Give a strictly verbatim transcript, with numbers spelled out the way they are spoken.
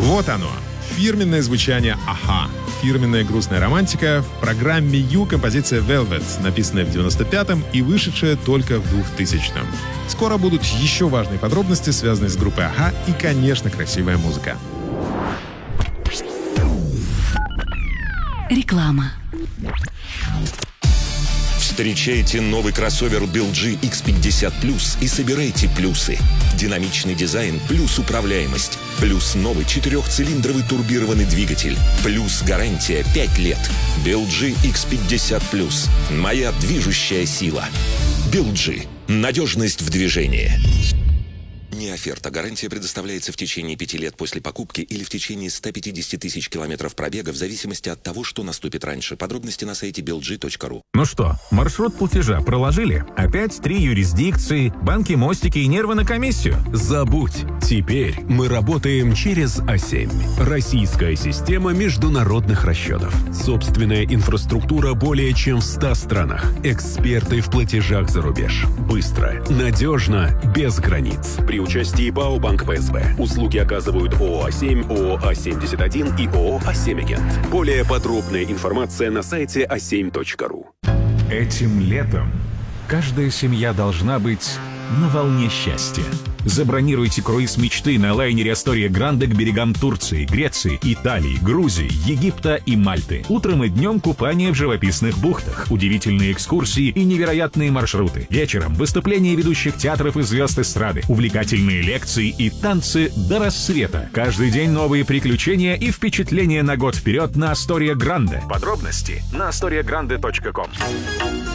Вот оно, фирменное звучание «Аха». Фирменная грустная романтика в программе «Ю» композиция «Velvet», написанная в девяносто пятом и вышедшая только в двухтысячном. Скоро будут еще важные подробности, связанные с группой «Аха», и, конечно, красивая музыка. Реклама. Встречайте новый кроссовер би эл джи икс пятьдесят плюс и собирайте плюсы. Динамичный дизайн плюс управляемость. Плюс новый четырехцилиндровый турбированный двигатель. Плюс гарантия пять лет. би эл джи икс пятьдесят плюс. Моя движущая сила. би эл джи. Надежность в движении. Не оферта. Гарантия предоставляется в течение пяти лет после покупки или в течение ста пятидесяти тысяч километров пробега в зависимости от того, что наступит раньше. Подробности на сайте би эл джи точка ру. Ну что, маршрут платежа проложили? Опять три юрисдикции, банки, мостики и нервы на комиссию? Забудь. Теперь мы работаем через а семь. Российская система международных расчетов. Собственная инфраструктура более чем в ста странах. Эксперты в платежах за рубеж. Быстро, надежно, без границ. При участии ПАО «Банк пэ эс бэ». Услуги оказывают ООО «А семь», ООО «А семьдесят один» и ООО «А семь Агент». Более подробная информация на сайте а семь точка ру. Этим летом каждая семья должна быть на волне счастья. Забронируйте круиз мечты на лайнере Астория Гранде к берегам Турции, Греции, Италии, Грузии, Египта и Мальты. Утром и днем купание в живописных бухтах, удивительные экскурсии и невероятные маршруты. Вечером выступления ведущих театров и звезд эстрады, увлекательные лекции и танцы до рассвета. Каждый день новые приключения и впечатления на год вперед на Астория Гранде. Подробности на астория гранде точка ком.